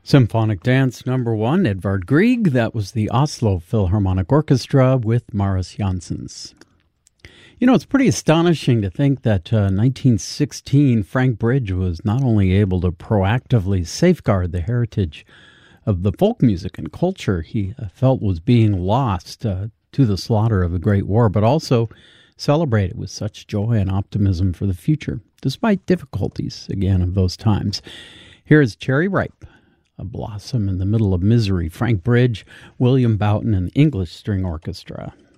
Symphonic Dance #1, Edvard Grieg. That was the Oslo Philharmonic Orchestra with Maris Janssens. You know, it's pretty astonishing to think that 1916, Frank Bridge was not only able to proactively safeguard the heritage of the folk music and culture he felt was being lost to the slaughter of the Great War, but also celebrate it with such joy and optimism for the future, despite difficulties, again, of those times. Here is Cherry Ripe, a blossom in the middle of misery. Frank Bridge, William Boughton, and English String Orchestra.